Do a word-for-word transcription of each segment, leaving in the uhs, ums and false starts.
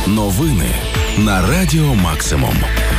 Новини на Радіо Максимум.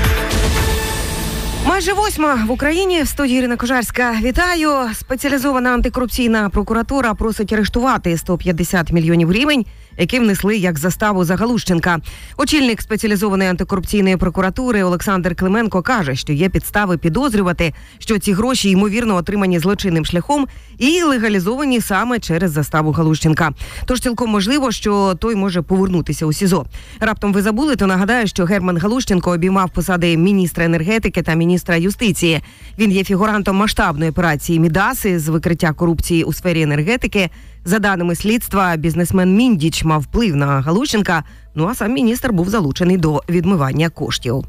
Майже восьма в Україні. В студії Ірина Кожарська. Вітаю. Спеціалізована антикорупційна прокуратура просить арештувати сто п'ятдесят мільйонів гривень, які внесли як заставу за Галущенка. Очільник спеціалізованої антикорупційної прокуратури Олександр Клименко каже, що є підстави підозрювати, що ці гроші ймовірно отримані злочинним шляхом і легалізовані саме через заставу Галущенка. Тож цілком можливо, що той може повернутися у СІЗО. Раптом ви забули, то нагадаю, що Герман Галущенко обіймав посади міністра енергетики та міністра юстиції. Він є фігурантом масштабної операції «Мідаси» з викриття корупції у сфері енергетики. За даними слідства, бізнесмен Міндіч мав вплив на Галущенка, ну а сам міністр був залучений до відмивання коштів.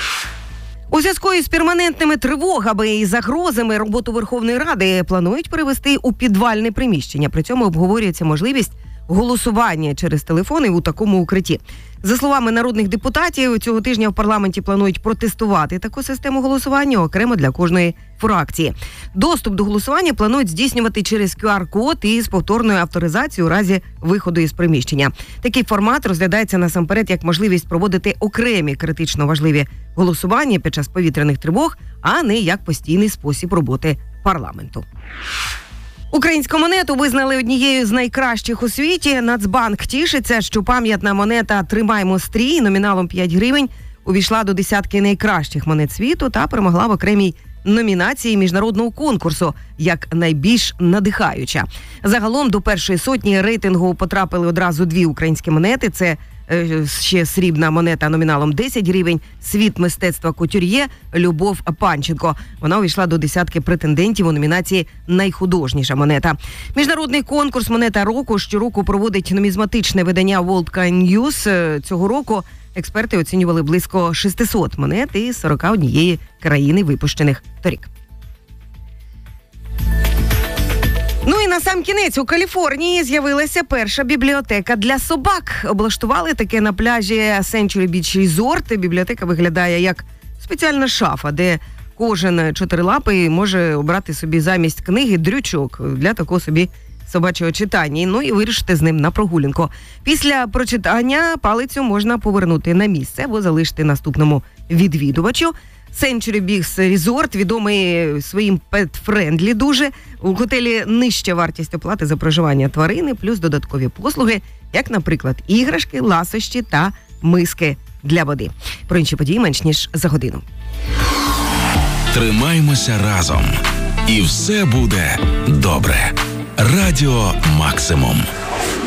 У зв'язку із перманентними тривогами і загрозами роботу Верховної Ради планують перевести у підвальне приміщення. При цьому обговорюється можливість голосування через телефони у такому укритті. За словами народних депутатів, цього тижня в парламенті планують протестувати таку систему голосування окремо для кожної фракції. Доступ до голосування планують здійснювати через ку ар-код і з повторною авторизацією у разі виходу із приміщення. Такий формат розглядається насамперед як можливість проводити окремі критично важливі голосування під час повітряних тривог, а не як постійний спосіб роботи парламенту. Українську монету визнали однією з найкращих у світі. Нацбанк тішиться, що пам'ятна монета «Тримаймо стрій» номіналом п'ять гривень увійшла до десятки найкращих монет світу та перемогла в окремій номінації міжнародного конкурсу як найбільш надихаюча. Загалом до першої сотні рейтингу потрапили одразу дві українські монети. Це е, ще срібна монета номіналом десять гривень, світ мистецтва кутюр'є Любов Панченко. Вона увійшла до десятки претендентів у номінації «Найхудожніша монета». Міжнародний конкурс «Монета року» щороку проводить нумізматичне видання World Coin News. Цього року експерти оцінювали близько шістсот монет із сорок однієї країни, випущених торік. Ну і на сам кінець у Каліфорнії з'явилася перша бібліотека для собак. Облаштували таке на пляжі Century Beach Resort. Бібліотека виглядає як спеціальна шафа, де кожен чотирилапий може обрати собі замість книги дрючок для такого собі собачого читання, ну і вирішити з ним на прогулянку. Після прочитання палицю можна повернути на місце або залишити наступному відвідувачу. Century Beach Resort відомий своїм pet-friendly дуже. У готелі нижча вартість оплати за проживання тварини, плюс додаткові послуги, як, наприклад, іграшки, ласощі та миски для води. Про інші події менш ніж за годину. Тримаймося разом. І все буде добре. Радіо Максимум.